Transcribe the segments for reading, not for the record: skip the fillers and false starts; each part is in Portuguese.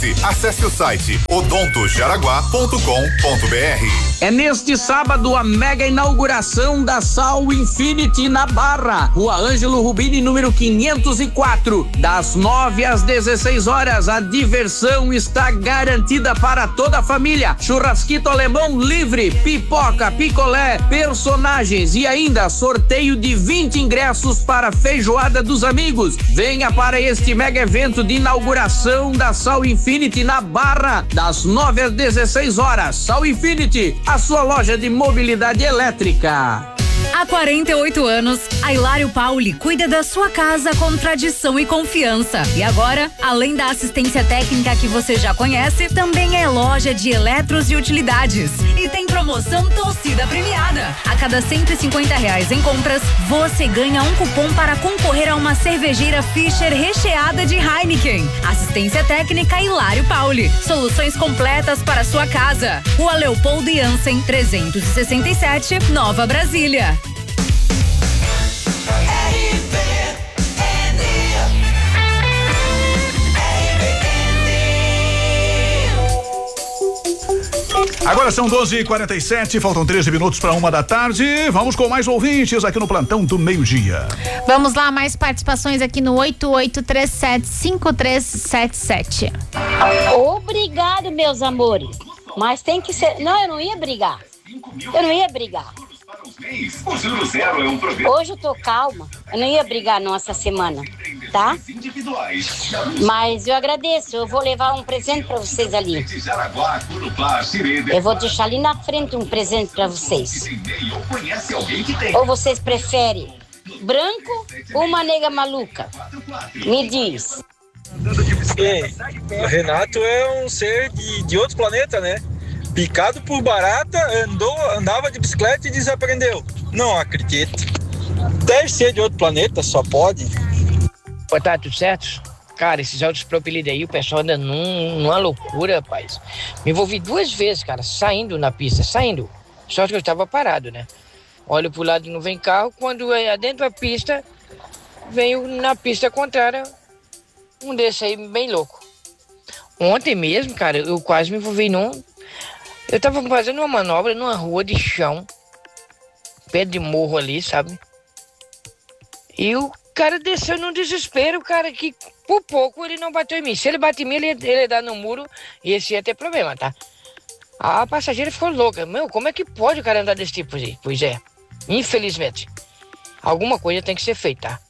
Acesse o site odontojaraguá.com.br. É neste sábado a mega inauguração da Sal Infinity na Barra, Rua Ângelo Rubini, número 504, das 9 às 16 horas. A diversão está garantida para toda a família. Churrasquito alemão livre, pipoca, picolé, personagens e ainda sorteio de 20 ingressos para a feijoada dos amigos. Venha para este mega evento de inauguração da Sal Infinity na Barra, das 9 às 16 horas. Sal Infinity, a sua loja de mobilidade elétrica. Há 48 anos, a Hilário Pauli cuida da sua casa com tradição e confiança. E agora, além da assistência técnica que você já conhece, também é loja de eletros e utilidades. E tem promoção torcida premiada. A cada R$150 em compras, você ganha um cupom para concorrer a uma cervejeira Fischer recheada de Heineken. Assistência técnica Hilário Pauli. Soluções completas para sua casa. Rua Leopoldo Jansen, 367, Nova Brasília. Agora são 12h47, faltam 13 minutos para 1h da tarde. Vamos com mais ouvintes aqui no Plantão do Meio-Dia. Vamos lá, mais participações aqui no 8837-5377. Obrigado, meus amores. Mas tem que ser. Não, eu não ia brigar. Hoje eu tô calma. Eu não ia brigar não essa semana, tá? Mas eu agradeço. Eu vou levar um presente pra vocês ali. Eu vou deixar ali na frente um presente pra vocês. Ou vocês preferem branco ou uma nega maluca? Me diz. Bem, o Renato é um ser de outro planeta, né? Picado por barata, andava de bicicleta e desaprendeu. Não acredito. Deve ser de outro planeta, só pode. Pô, tá tudo certo? Cara, esses autos propelidos aí, o pessoal anda numa loucura, rapaz. Me envolvi 2 vezes, cara, saindo na pista, saindo. Só que eu estava parado, né? Olho pro lado e não vem carro. Quando é dentro da pista, venho na pista contrária, um desse aí bem louco. Ontem mesmo, cara, eu quase me envolvi Eu tava fazendo uma manobra numa rua de chão, pé de morro ali, sabe? E o cara desceu num desespero, cara, que por pouco ele não bateu em mim. Se ele bate em mim, ele ia dar no muro e esse ia ter problema, tá? A passageira ficou louca. Meu, como é que pode o cara andar desse tipo aí? Pois é, infelizmente. Alguma coisa tem que ser feita, tá?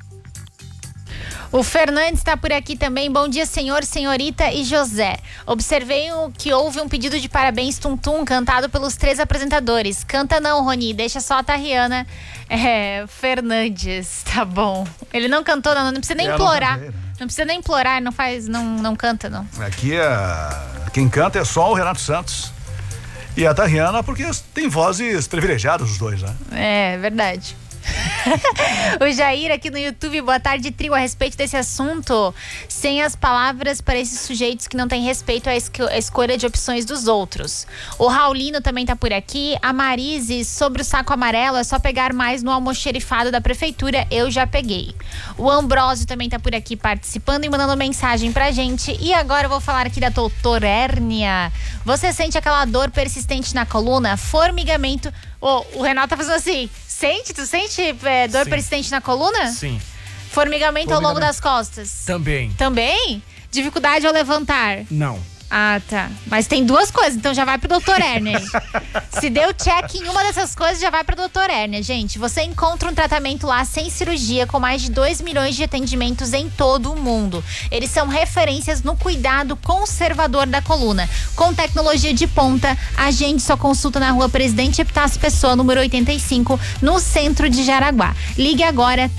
O Fernandes está por aqui também. Bom dia, senhor, senhorita e José. Observei que houve um pedido de parabéns tum-tum cantado pelos 3 apresentadores. Canta não, Roni, deixa só a Tariana. Fernandes, tá bom. Ele não cantou, não precisa nem implorar. Não precisa nem implorar, não canta, não. Aqui quem canta é só o Renato Santos e a Tariana, porque tem vozes privilegiadas os dois, né? É verdade. O Jair aqui no YouTube, boa tarde, trio, a respeito desse assunto, sem as palavras para esses sujeitos que não têm respeito à escolha de opções dos outros. O Raulino também tá por aqui. A Marise, sobre o saco amarelo, é só pegar mais no almoxerifado da prefeitura, eu já peguei. O Ambrósio também tá por aqui participando e mandando mensagem pra gente. E agora eu vou falar aqui da doutor hérnia. Você sente aquela dor persistente na coluna? Formigamento. O Renato tá fazendo assim. Tu sente dor persistente na coluna? Sim. Formigamento ao longo das costas? Também. Também? Dificuldade ao levantar? Não. Ah, tá. Mas tem 2 coisas, então já vai pro doutor hérnia. Se deu check em uma dessas coisas, já vai pro doutor hérnia, gente. Você encontra um tratamento lá sem cirurgia, com mais de 2 milhões de atendimentos em todo o mundo. Eles são referências no cuidado conservador da coluna. Com tecnologia de ponta, agende sua consulta na rua Presidente Epitácio Pessoa, número 85, no centro de Jaraguá. Ligue agora,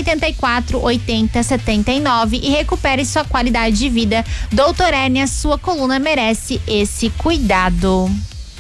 3084-8079 e recupere sua qualidade de vida. Doutor hérnia, sua coluna merece esse cuidado.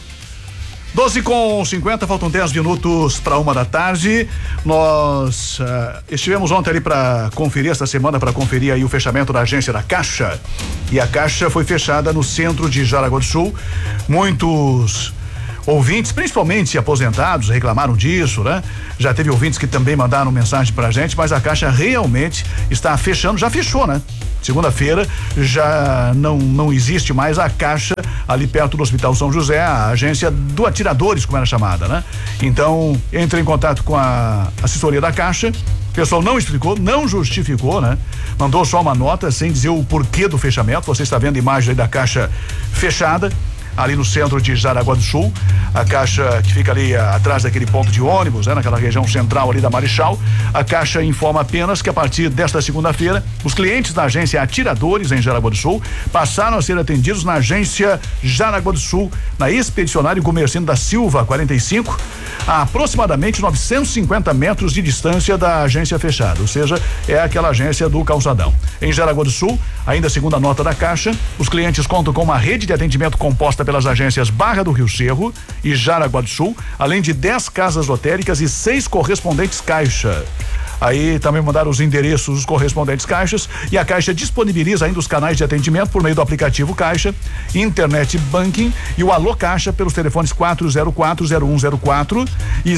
12h50, faltam 10 minutos para 1 da tarde. Nós estivemos ontem ali para conferir, esta semana, para conferir aí o fechamento da agência da Caixa. E a Caixa foi fechada no centro de Jaraguá do Sul. Muitos ouvintes, principalmente aposentados, reclamaram disso, né? Já teve ouvintes que também mandaram mensagem pra gente, mas a Caixa realmente está fechando, já fechou, né? Segunda-feira já não existe mais a caixa ali perto do Hospital São José, a agência do Atiradores, como era chamada, né? Então, entre em contato com a assessoria da Caixa. O pessoal não explicou, não justificou, né? Mandou só uma nota sem dizer o porquê do fechamento. Você está vendo a imagem aí da caixa fechada, ali no centro de Jaraguá do Sul, a caixa que fica ali atrás daquele ponto de ônibus, né, naquela região central ali da Marechal. A caixa informa apenas que a partir desta segunda-feira, os clientes da agência Atiradores em Jaraguá do Sul passaram a ser atendidos na agência Jaraguá do Sul, na Expedicionário Comerciante da Silva 45, a aproximadamente 950 metros de distância da agência fechada, ou seja, é aquela agência do Calçadão. Em Jaraguá do Sul, ainda segundo a nota da Caixa, os clientes contam com uma rede de atendimento composta pelas agências Barra do Rio Cerro e Jaraguá do Sul, além de 10 casas lotéricas e 6 correspondentes Caixa. Aí também mandaram os endereços dos correspondentes caixas e a Caixa disponibiliza ainda os canais de atendimento por meio do aplicativo Caixa, Internet Banking e o Alô Caixa pelos telefones 404-0104 e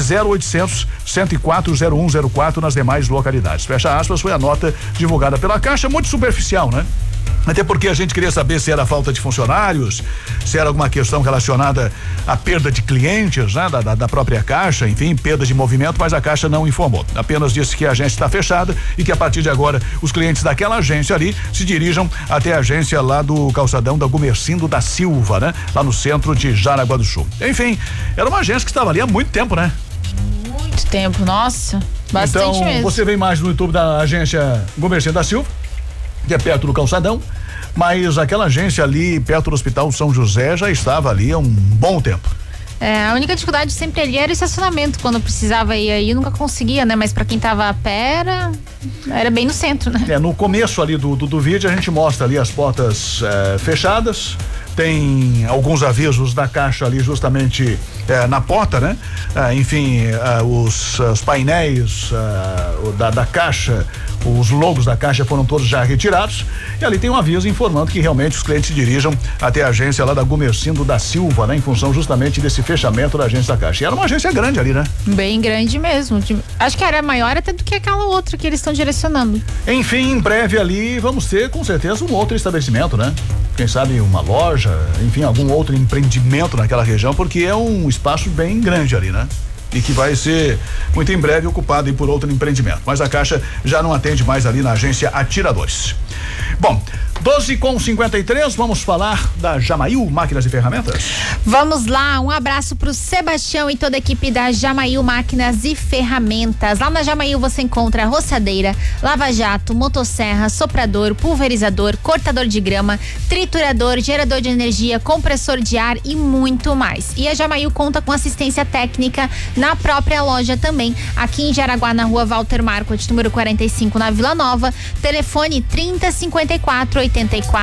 0800-104-0104 nas demais localidades. Fecha aspas, foi a nota divulgada pela Caixa, muito superficial, né? Até porque a gente queria saber se era falta de funcionários, se era alguma questão relacionada à perda de clientes, né? Da própria Caixa, enfim, perda de movimento, mas a Caixa não informou. Apenas disse que a agência está fechada e que a partir de agora os clientes daquela agência ali se dirijam até a agência lá do Calçadão da Gumercindo da Silva, né? Lá no centro de Jaraguá do Sul. Enfim, era uma agência que estava ali há muito tempo, né? Muito tempo, nossa, bastante então, mesmo. Você vê imagem no YouTube da agência Gumercindo da Silva, que é perto do Calçadão, mas aquela agência ali perto do Hospital São José já estava ali há um bom tempo. A única dificuldade sempre ali era o estacionamento, quando precisava ir aí, nunca conseguia, né? Mas pra quem tava a pé era bem no centro, né? No começo ali do vídeo a gente mostra ali as portas fechadas, tem alguns avisos da Caixa ali justamente na porta, né? Enfim, os painéis da Caixa, os logos da Caixa foram todos já retirados e ali tem um aviso informando que realmente os clientes se dirijam até a agência lá da Gumercindo da Silva, né? Em função justamente desse fechamento da agência da Caixa. E era uma agência grande ali, né? Bem grande mesmo. Acho que era maior até do que aquela outra que eles estão direcionando. Enfim, em breve ali vamos ter com certeza um outro estabelecimento, né? Quem sabe uma loja, enfim, algum outro empreendimento naquela região, porque é um espaço bem grande ali, né? E que vai ser muito em breve ocupado por outro empreendimento. Mas a Caixa já não atende mais ali na agência Atiradores. Bom, 12h53, vamos falar da Jamail Máquinas e Ferramentas? Vamos lá, um abraço pro Sebastião e toda a equipe da Jamail Máquinas e Ferramentas. Lá na Jamail você encontra roçadeira, lava-jato, motosserra, soprador, pulverizador, cortador de grama, triturador, gerador de energia, compressor de ar e muito mais. E a Jamail conta com assistência técnica na própria loja também, aqui em Jaraguá, na rua Walter Marcos, número 45, na Vila Nova, telefone 3054-8400.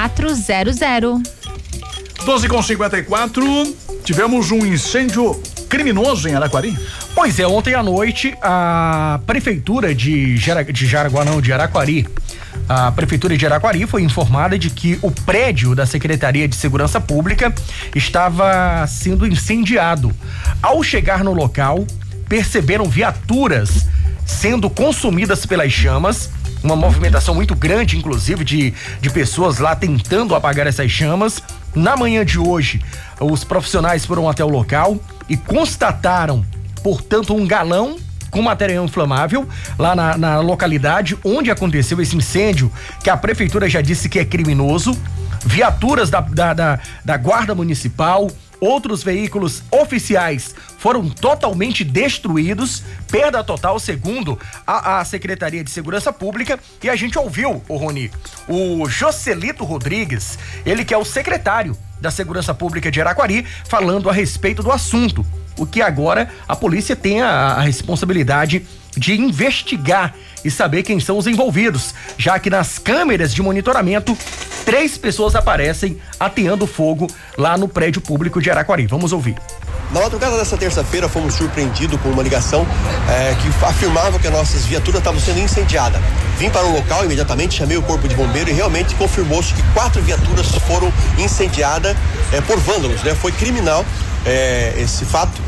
12h54, tivemos um incêndio criminoso em Araquari. Pois é, ontem à noite a prefeitura de Araquari, a prefeitura de Araquari foi informada de que o prédio da Secretaria de Segurança Pública estava sendo incendiado. Ao chegar no local, perceberam viaturas sendo consumidas pelas chamas, uma movimentação muito grande, inclusive, de pessoas lá tentando apagar essas chamas. Na manhã de hoje, os profissionais foram até o local e constataram, portanto, um galão com material inflamável lá na localidade onde aconteceu esse incêndio, que a prefeitura já disse que é criminoso. Viaturas da Guarda Municipal, outros veículos oficiais foram totalmente destruídos, perda total, segundo a Secretaria de Segurança Pública. E a gente ouviu, Rony, o Joselito Rodrigues, ele que é o secretário da Segurança Pública de Araquari, falando a respeito do assunto. O que agora a polícia tem a responsabilidade de investigar e saber quem são os envolvidos, já que nas câmeras de monitoramento 3 pessoas aparecem ateando fogo lá no prédio público de Araquari. Vamos ouvir. Na madrugada dessa terça-feira fomos surpreendidos com uma ligação que afirmava que as nossas viaturas estavam sendo incendiadas. Vim para o local imediatamente, chamei o corpo de bombeiro e realmente confirmou-se que 4 viaturas foram incendiadas por vândalos, né? Foi criminal esse fato, né?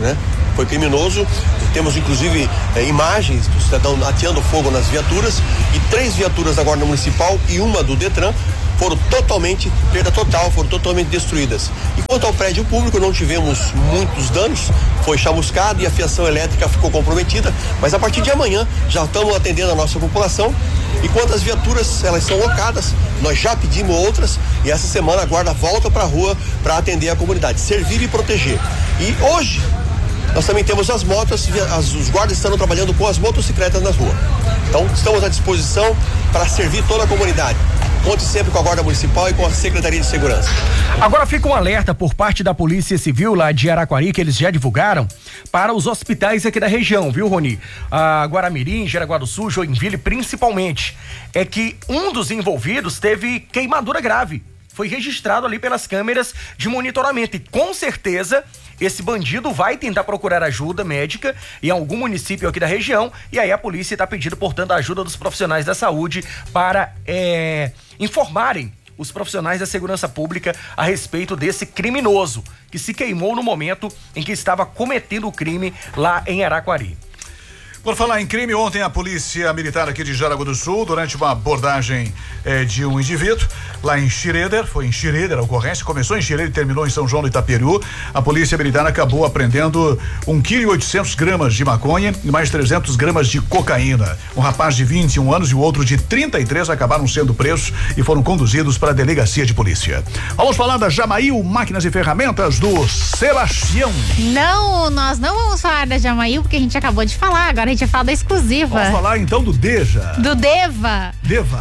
foi criminoso. Temos inclusive imagens do cidadão ateando fogo nas viaturas, e 3 viaturas da Guarda Municipal e uma do Detran foram totalmente, perda total, foram totalmente destruídas. E quanto ao prédio público, não tivemos muitos danos, foi chamuscado e a fiação elétrica ficou comprometida, mas a partir de amanhã já estamos atendendo a nossa população. E quanto às viaturas, elas são locadas, nós já pedimos outras, e essa semana a guarda volta para a rua para atender a comunidade, servir e proteger. E hoje nós também temos as motos, os guardas estão trabalhando com as motocicletas nas ruas. Então estamos à disposição para servir toda a comunidade. Conte sempre com a Guarda Municipal e com a Secretaria de Segurança. Agora fica um alerta por parte da Polícia Civil lá de Araquari, que eles já divulgaram, para os hospitais aqui da região, viu, Rony? Guaramirim, Jaraguá do Sul, Joinville, principalmente. É que um dos envolvidos teve queimadura grave. Foi registrado ali pelas câmeras de monitoramento. E com certeza esse bandido vai tentar procurar ajuda médica em algum município aqui da região. E aí a polícia está pedindo, portanto, a ajuda dos profissionais da saúde para informarem os profissionais da segurança pública a respeito desse criminoso que se queimou no momento em que estava cometendo o crime lá em Araquari. Por falar em crime, ontem a polícia militar aqui de Jaraguá do Sul, durante uma abordagem de um indivíduo lá em Xireder, foi em Xireder a ocorrência, começou em Xireder e terminou em São João do Itaperu, a polícia militar acabou apreendendo 1,8 kg de maconha e mais 300 gramas de cocaína. Um rapaz de 21 anos e o outro de 33 acabaram sendo presos e foram conduzidos para a delegacia de polícia. Vamos falar da Jamail Máquinas e Ferramentas do Sebastião. Não, nós não vamos falar da Jamail, porque a gente acabou de falar, agora a gente vai falar da exclusiva. Vamos falar então do Deja. Do Deva.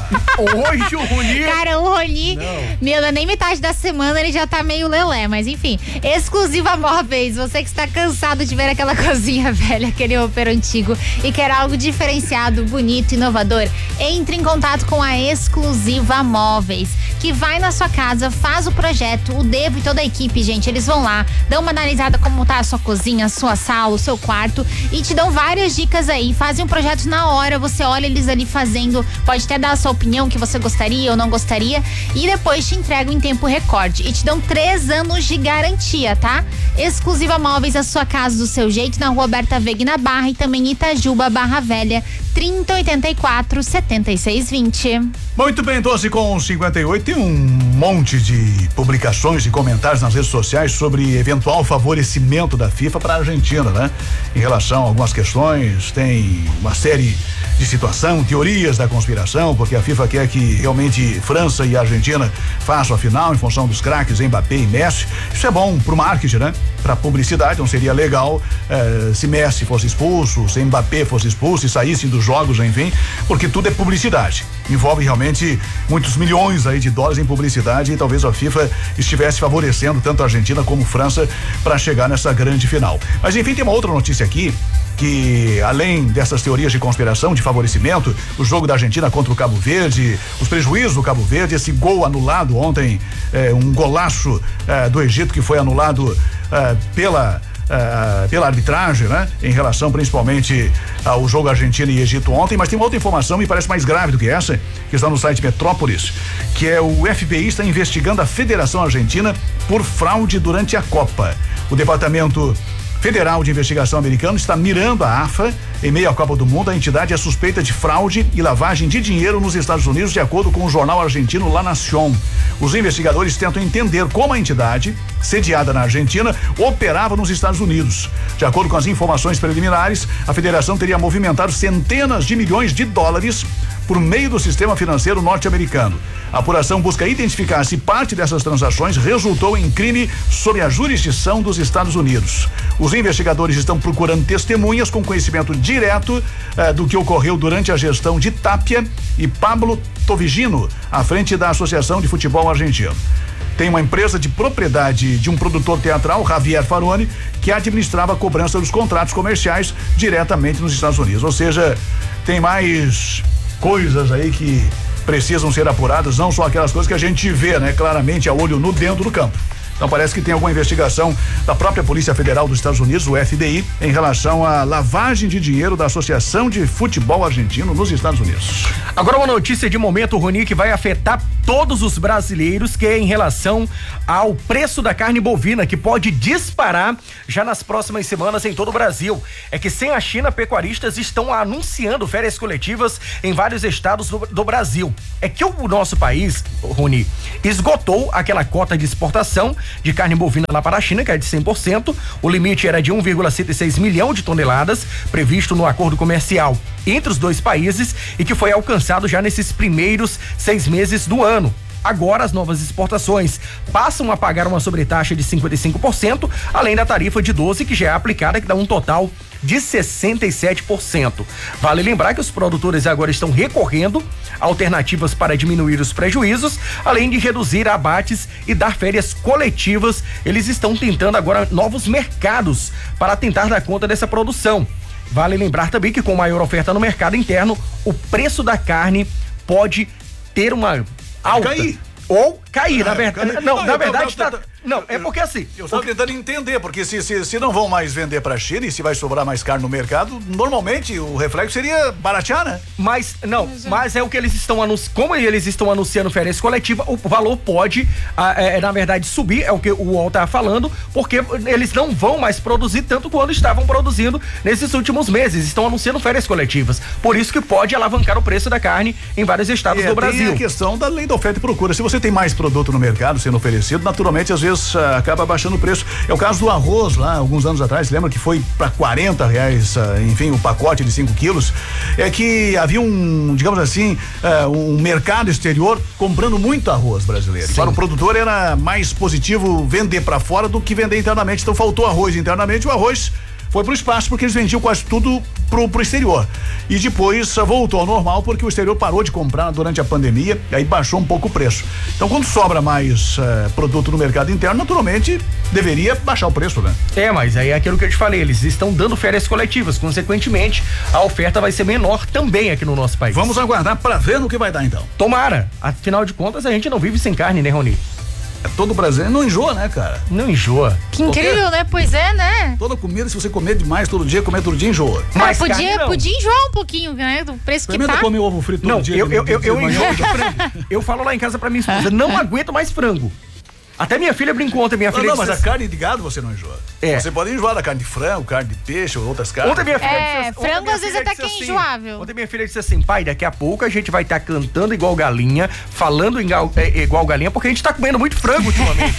Hoje o Rony. Cara, o Rony, meu, nem metade da semana ele já tá meio lelé, mas enfim. Exclusiva Móveis, você que está cansado de ver aquela cozinha velha, aquele roupeiro antigo e quer algo diferenciado, bonito, inovador, entre em contato com a Exclusiva Móveis, que vai na sua casa, faz o projeto, o Devo e toda a equipe, gente, eles vão lá, dão uma analisada como tá a sua cozinha, a sua sala, o seu quarto e te dão várias dicas aí, fazem um projeto na hora, você olha eles ali fazendo, pode até dar a sua opinião que você gostaria ou não gostaria e depois te entregam em tempo recorde e te dão 3 anos de garantia, tá? Exclusiva Móveis, a sua casa do seu jeito, na Rua Berta Veg na Barra e também em Itajuba, Barra Velha, 3084-7620. Muito bem, 12h58, tem um monte de publicações e comentários nas redes sociais sobre eventual favorecimento da FIFA para a Argentina, né? Em relação a algumas questões, tem uma série de situação, teorias da conspiração, porque a FIFA quer que realmente França e Argentina façam a final em função dos craques Mbappé e Messi. Isso é bom pro marketing, né? Pra publicidade, não seria legal se Messi fosse expulso, se Mbappé fosse expulso e saíssem dos jogos, enfim, porque tudo é publicidade. Envolve realmente muitos milhões aí de dólares em publicidade e talvez a FIFA estivesse favorecendo tanto a Argentina como França para chegar nessa grande final. Mas enfim, tem uma outra notícia aqui, que além dessas teorias de conspiração, de favorecimento, o jogo da Argentina contra o Cabo Verde, os prejuízos do Cabo Verde, esse gol anulado ontem, um golaço do Egito que foi anulado pela arbitragem, né? Em relação principalmente ao jogo Argentina e Egito ontem, mas tem uma outra informação, me parece mais grave do que essa, que está no site Metrópolis, que é o FBI está investigando a Federação Argentina por fraude durante a Copa. O Departamento Federal de Investigação americano está mirando a AFA em meio à Copa do Mundo. A entidade é suspeita de fraude e lavagem de dinheiro nos Estados Unidos, de acordo com o jornal argentino La Nación. Os investigadores tentam entender como a entidade, sediada na Argentina, operava nos Estados Unidos. De acordo com as informações preliminares, a federação teria movimentado centenas de milhões de dólares por meio do sistema financeiro norte-americano. A apuração busca identificar se parte dessas transações resultou em crime sob a jurisdição dos Estados Unidos. Os investigadores estão procurando testemunhas com conhecimento direto do que ocorreu durante a gestão de Tapia e Pablo Tovigino, à frente da Associação de Futebol Argentino. Tem uma empresa de propriedade de um produtor teatral, Javier Faroni, que administrava a cobrança dos contratos comerciais diretamente nos Estados Unidos. Ou seja, tem mais coisas aí que precisam ser apuradas, não só aquelas coisas que a gente vê, né, claramente a olho nu dentro do campo. Então parece que tem alguma investigação da própria Polícia Federal dos Estados Unidos, o FBI, em relação à lavagem de dinheiro da Associação de Futebol Argentino nos Estados Unidos. Agora uma notícia de momento, Rony, que vai afetar todos os brasileiros, que é em relação ao preço da carne bovina, que pode disparar já nas próximas semanas em todo o Brasil. É que sem a China, pecuaristas estão anunciando férias coletivas em vários estados do Brasil. É que o nosso país, Rony, esgotou aquela cota de exportação de carne bovina lá para a China, que é de 100%. O limite era de 1,76 milhão de toneladas, previsto no acordo comercial entre os dois países e que foi alcançado já nesses primeiros 6 meses do ano. Agora as novas exportações passam a pagar uma sobretaxa de 55%, além da tarifa de 12%, que já é aplicada, que dá um total de 67%. Vale lembrar que os produtores agora estão recorrendo a alternativas para diminuir os prejuízos, além de reduzir abates e dar férias coletivas. Eles estão tentando agora novos mercados para tentar dar conta dessa produção. Vale lembrar também que com maior oferta no mercado interno, o preço da carne pode ter uma alta. Ou cair, na verdade. Não, na verdade tá. Não, é porque assim. Eu estou tentando entender, porque se não vão mais vender pra China e se vai sobrar mais carne no mercado, normalmente o reflexo seria baratear, né? Mas é o que eles estão anunciando. Como eles estão anunciando férias coletivas, o valor pode, na verdade, subir, é o que o UOL tá falando, porque eles não vão mais produzir tanto quanto estavam produzindo nesses últimos meses. Estão anunciando férias coletivas. Por isso que pode alavancar o preço da carne em vários estados do Brasil. Tem a questão da lei da oferta e procura. Se você tem mais produto no mercado sendo oferecido, naturalmente, às vezes acaba baixando o preço. É o caso do arroz lá, alguns anos atrás, lembra que foi para R$40, enfim, o pacote de 5 quilos. É que havia digamos assim, um mercado exterior comprando muito arroz brasileiro. Sim. Para o produtor era mais positivo vender para fora do que vender internamente. Então faltou arroz internamente, o arroz foi pro espaço porque eles vendiam quase tudo pro exterior. E depois voltou ao normal porque o exterior parou de comprar durante a pandemia e aí baixou um pouco o preço. Então quando sobra mais produto no mercado interno, naturalmente deveria baixar o preço, né? Mas aí é aquilo que eu te falei, eles estão dando férias coletivas, consequentemente a oferta vai ser menor também aqui no nosso país. Vamos aguardar para ver no que vai dar então. Tomara, afinal de contas a gente não vive sem carne, né, Rony? Todo brasileiro não enjoa, né, cara? Não enjoa. Que incrível, né? Pois é, né? Toda comida, se você comer demais todo dia, comer todo dia, enjoa. Mas podia enjoar um pouquinho, né? Do preço que tá. Comer ovo frito todo dia. Eu enjoo de frango. Eu falo lá em casa pra minha esposa, não aguento mais frango. Até minha filha brincou ontem, minha filha disse... Mas a carne de gado você não enjoa. Você pode enjoar da carne de frango, carne de peixe ou outras carnes. Ontem minha filha frango às vezes até que é enjoável. Ontem minha filha disse assim, pai, daqui a pouco a gente vai estar cantando igual galinha, falando igual galinha, porque a gente tá comendo muito frango ultimamente.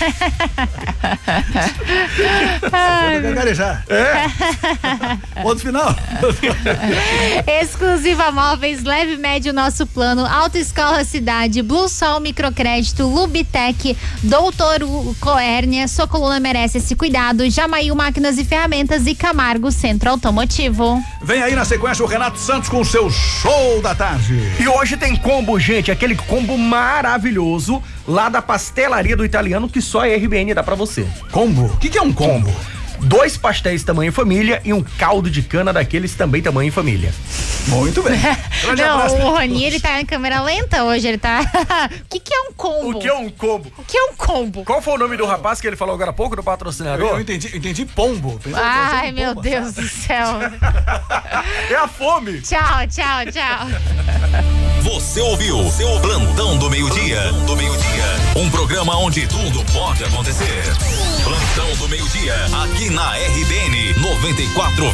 Vou gargarejar. Ponto final. Exclusiva Móveis, leve e médio nosso plano, Autoescola Cidade, Blue Sol Microcrédito, Lubitec, Doutor Coérnia, sua coluna merece esse cuidado, Jamail Máquinas e Ferramentas e Camargo Centro Automotivo. Vem aí na sequência o Renato Santos com o seu show da tarde. E hoje tem combo, gente, aquele combo maravilhoso lá da Pastelaria do Italiano que só a RBN dá pra você. Combo? O que é um combo? 2 pastéis tamanho família e um caldo de cana daqueles também tamanho família. Muito bem. Não, o Rony, ele tá em câmera lenta hoje, ele tá... O que é um combo? O que é um combo? O que é um combo? Qual foi o nome do rapaz que ele falou agora há pouco, do patrocinador? Eu entendi pombo. Ai, meu Deus do céu. É a fome. Tchau. Você ouviu Plantão do Meio-Dia. Um programa onde tudo pode acontecer. Plantão do Meio-Dia, aqui na RBN 94.